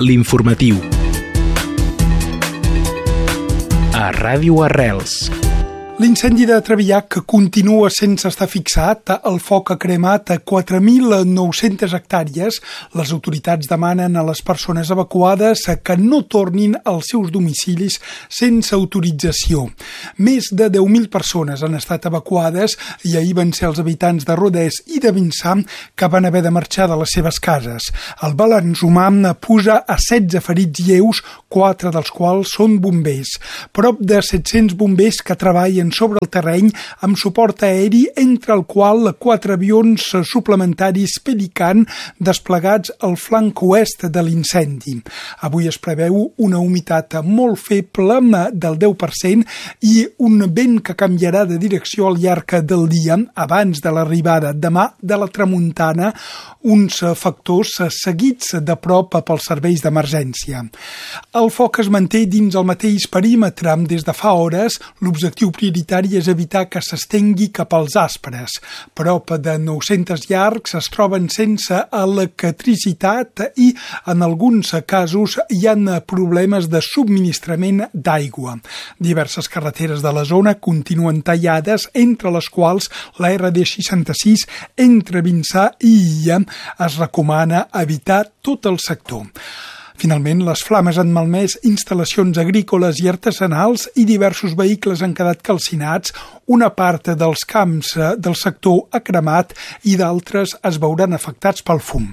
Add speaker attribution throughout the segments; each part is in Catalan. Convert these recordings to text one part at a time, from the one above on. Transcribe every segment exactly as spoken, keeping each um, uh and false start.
Speaker 1: l'informatiu. A Ràdio Arrels.
Speaker 2: L'incendi de Trevillac que continua sense estar fixat. El foc ha cremat a quatre mil nou-centes hectàrees. Les autoritats demanen a les persones evacuades que no tornin als seus domicilis sense autorització. Més de deu mil persones han estat evacuades i ahir van ser els habitants de Rodès i de Vinçà que van haver de marxar de les seves cases. El balanç humà puja a setze ferits lleus, quatre dels quals són bombers. Prop de set-cents bombers que treballen sobre el terreny amb suport aeri, entre el qual quatre avions suplementaris Pelican desplegats al flanc oest de l'incendi. Avui es preveu una humitat molt feble del deu per cent i un vent que canviarà de direcció al llarg del dia abans de l'arribada demà de la tramuntana, uns factors seguits de prop pels serveis d'emergència. El foc es manté dins el mateix perímetre des de fa hores. L'objectiu prioritari és evitar que s'estengui cap als aspres. Prop de nou-centes llargs es troben sense electricitat i en alguns casos hi ha problemes de subministrament d'aigua. Diverses carreteres de la zona continuen tallades, entre les quals la erre de seixanta-sis entre Vinçà i Illa. Es recomana evitar tot el sector. Finalment, les flames han malmès instal·lacions agrícoles i artesanals i diversos vehicles han quedat calcinats. Una part dels camps del sector ha cremat i d'altres es veuran afectats pel fum.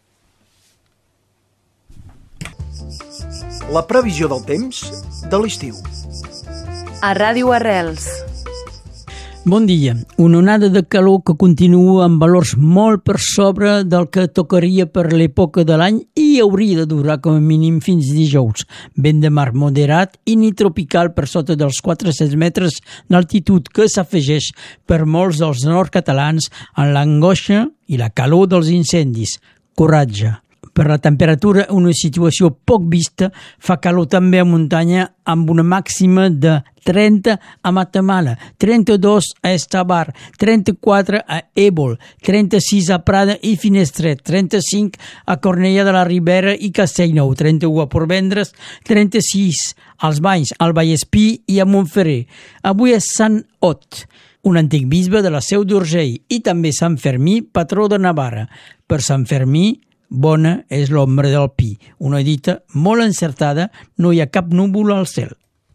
Speaker 3: La previsió del temps de l'estiu.
Speaker 4: A Ràdio Arrels.
Speaker 5: Bon dia. Una onada de calor que continua amb valors molt per sobre del que tocaria per l'època de l'any i hauria de durar com a mínim fins dijous. Vent de mar moderat i ni tropical per sota dels quatre-cents metres d'altitud que s'afegeix per molts dels nord-catalans en l'angoixa i la calor dels incendis. Coratge. Per la temperatura, una situació poc vista, fa calor també a muntanya amb una màxima de trenta a Matamala, trenta-dos a Estabar, trenta-quatre a Ébol, trenta-sis a Prada i Finestret, trenta-cinc a Cornellà de la Ribera i Castellnou, trenta-u a Portvendres, trenta-sis als Banys, al Vallespí i a Montferrer. Avui és Sant Ot, un antic bisbe de la Seu d'Urgell, i també Sant Fermí, patró de Navarra. Per Sant Fermí, bona és l'ombra del pi. Una dita molt encertada, no hi ha cap núvol al cel.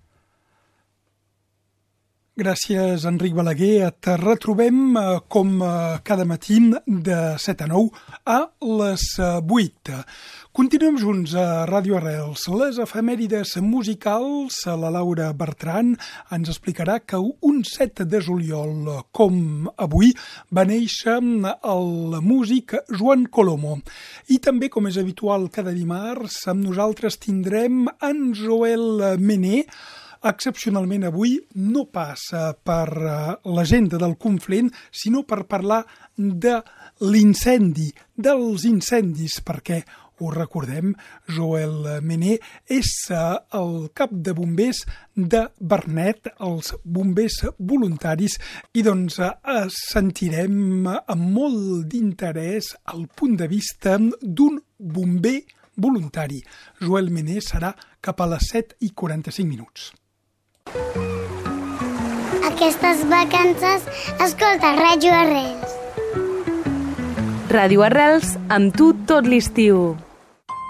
Speaker 2: Gràcies, Enric Balaguer. Et retrobem com cada matí de set a nou a les vuit. Continuem junts a Ràdio Arrels. Les efemèrides musicals, la Laura Bertran ens explicarà que un set de juliol, com avui, va néixer el músic Joan Colomo. I també, com és habitual cada dimarts, amb nosaltres tindrem en Joel Mené. Excepcionalment avui no passa per l'agenda del Conflent, sinó per parlar de l'incendi, dels incendis, perquè ho recordem, Joel Mené és el cap de bombers de Vernet, els bombers voluntaris, i doncs sentirem amb molt d'interès el punt de vista d'un bomber voluntari. Joel Mené serà cap a les set i quaranta-cinc minuts.
Speaker 6: Aquestes vacances escolta Ràdio Arrels.
Speaker 4: Ràdio Arrels, amb tu tot l'estiu.